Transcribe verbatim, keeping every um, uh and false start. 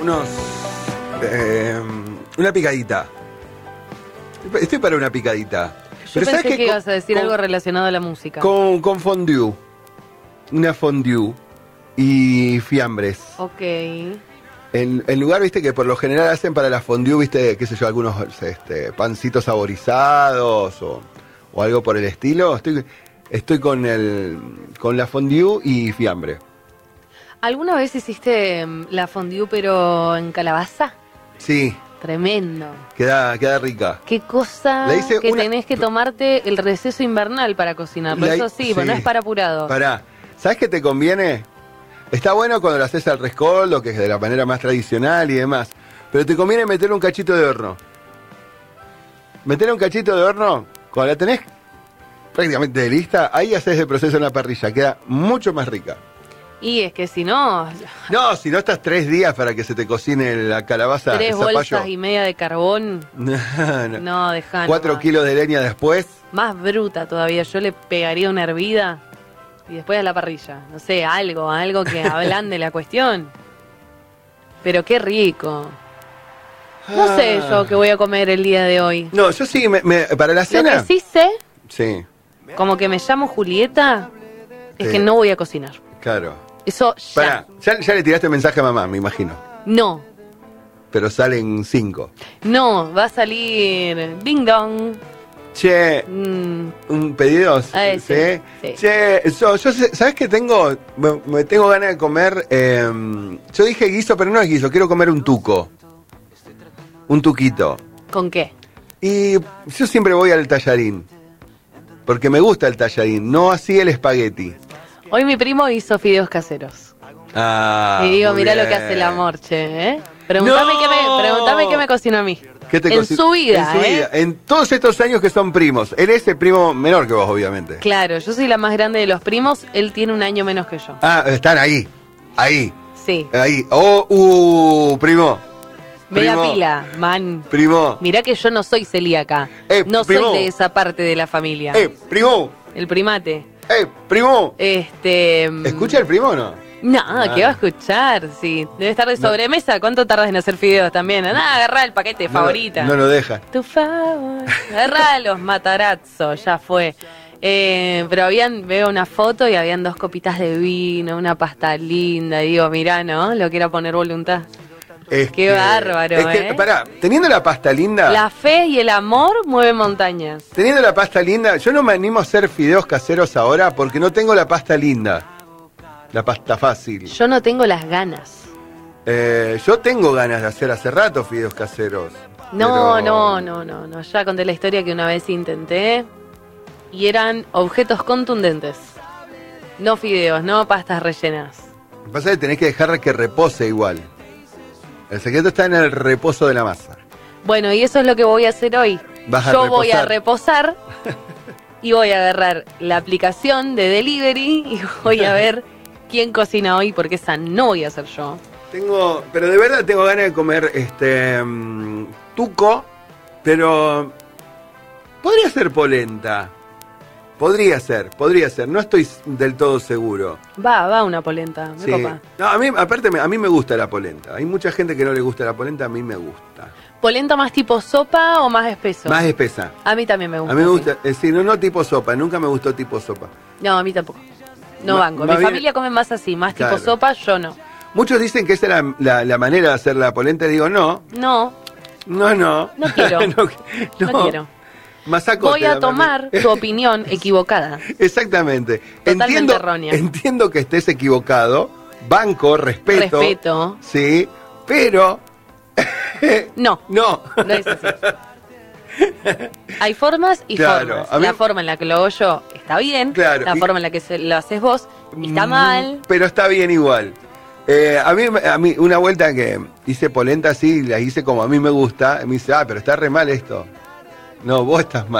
unos... Eh, una picadita. Estoy para una picadita. Yo Pero pensé ¿sabes que qué? ibas a decir Con- algo relacionado a la música. Con, con fondue. Una fondue. Y fiambres. Ok. En, en lugar, viste, que por lo general hacen para la fondue, viste, qué sé yo, algunos este, pancitos saborizados o, o algo por el estilo. Estoy, estoy con el con la fondue y fiambre. ¿Alguna vez hiciste mm, la fondue pero en calabaza? Sí, Tremendo. queda, queda rica. Qué cosa La hice que una- tenés que tomarte el receso invernal para cocinar. Por La- eso sí, sí. pero no es para apurado. Pará, ¿sabes qué te conviene? Está bueno cuando lo haces al rescoldo, que es de la manera más tradicional y demás. Pero te conviene meterle un cachito de horno. Meterle un cachito de horno, cuando la tenés prácticamente lista, ahí haces el proceso en la parrilla. Queda mucho más rica. Y es que si no, No, si no estás tres días para que se te cocine la calabaza, tres el zapallo. bolsas y media de carbón, No, no. no, dejá Cuatro nomás. kilos de leña después. Más bruta todavía, yo le pegaría una hervida y después a la parrilla. No sé, algo, algo que ablande la cuestión. Pero qué rico. No sé Ah. yo qué voy a comer el día de hoy. No, yo sí, me- me- para la Lo cena. que sí sé, Sí, como que me llamo Julieta, es Sí. que no voy a cocinar. claro. Eso ya. Pará, ya, ya le tiraste mensaje a mamá, me imagino. No, Pero salen cinco. no, va a salir Ding Dong. Che, Mm, un pedido. Ah, ese, sí. Che, yo, yo sé- ¿sabes qué tengo? Me, me tengo ganas de comer. eh, yo dije guiso, pero no es guiso. Quiero comer un tuco. Un tuquito. ¿Con qué? Y yo siempre voy al tallarín. Porque me gusta el tallarín, no así el espagueti. Hoy mi primo hizo fideos caseros. Ah, y digo, muy mirá lo bien. que hace el amor, che, ¿eh? Preguntame, ¡No! qué me, preguntame qué me cocinó a mí. ¿Qué te en cocin- su vida, en su ¿eh? vida. En todos estos años que son primos. Él es el primo menor que vos, obviamente. Claro, yo soy la más grande de los primos, él tiene un año menos que yo. Ah, están ahí. Ahí. Sí, Ahí. Oh, uh, primo. media Primo. pila, man. Primo. Mirá que yo no soy celíaca, Eh, no primo. soy de esa parte de la familia. Eh, primo. El primate. Eh, primo. Este... mm, ¿Escucha el primo o no? No, Ah. ¿qué va a escuchar? Sí, debe estar de No. sobremesa. ¿Cuánto tardas en hacer fideos también? Andá, agarrá el paquete No, favorita. No lo deja. Tu favor. Agarrá los matarazos, ya fue. Eh, pero habían, veo una foto y habían dos copitas de vino, una pasta linda. Y digo, mirá, ¿no? Lo quiera poner voluntad. Es Qué que- bárbaro, es que, ¿eh? Pará, teniendo la pasta linda. La fe y el amor mueven montañas. Teniendo la pasta linda, yo no me animo a hacer fideos caseros ahora porque no tengo la pasta linda. La pasta fácil. Yo no tengo las ganas. Eh, yo tengo ganas de hacer hace rato fideos caseros. No, pero- no, no, no, no. Ya conté la historia que una vez intenté y eran objetos contundentes. No fideos, no pastas rellenas. Lo que pasa es que tenés que dejar que repose igual. El secreto está en el reposo de la masa. Bueno, y eso es lo que voy a hacer hoy. Vas a Yo voy a reposar. reposar y voy a agarrar la aplicación de delivery y voy a ver quién cocina hoy, porque esa no voy a hacer yo. Tengo, pero de verdad tengo ganas de comer este mm, tuco, pero podría ser polenta. Podría ser, podría ser. No estoy del todo seguro. Va, va una polenta, me Sí. copa. No, a mí, aparte, me- a mí me gusta la polenta. Hay mucha gente que no le gusta la polenta, a mí me gusta. ¿Polenta más tipo sopa o más espeso? Más espesa. A mí también me gusta. A mí me sí. gusta, es decir, no, no tipo sopa, nunca me gustó tipo sopa. No, a mí tampoco. No Ma- banco. Mi más bien- familia come más así, más Claro. tipo sopa, yo no. Muchos dicen que esa es la, la- la manera de hacer la polenta, y digo, no, No, no, no. No quiero. no, no, quiero. Masacote, Voy a la tomar mami. tu opinión equivocada. Exactamente. Totalmente entiendo, errónea. entiendo que estés equivocado, banco, respeto. Respeto. Sí, pero No, no. no es así. Hay formas y Claro, formas. a mí- La forma en la que lo hago yo está bien. Claro, La y- forma en la que se- lo haces vos está Mm, mal. Pero está bien igual. Eh, a, mí, a mí, una vuelta que hice polenta así, la hice como a mí me gusta, y me dice, ah, pero está re mal esto. No, vos estás mal.